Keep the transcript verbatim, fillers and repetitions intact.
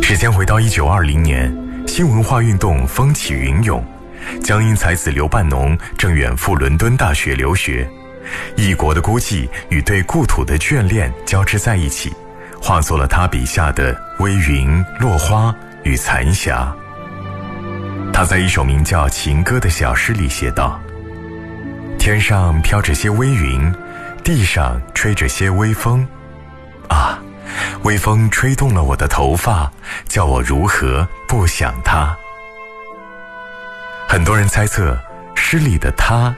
时间回到一九二零年，新文化运动风起云涌，江阴才子刘半农正远赴伦敦大学留学，异国的孤寂与对故土的眷恋交织在一起，化作了他笔下的微云、落花与残霞。他在一首名叫《情歌》的小诗里写道：天上飘着些微云，地上吹着些微风，啊，微风吹动了我的头发，叫我如何不想他。很多人猜测诗里的他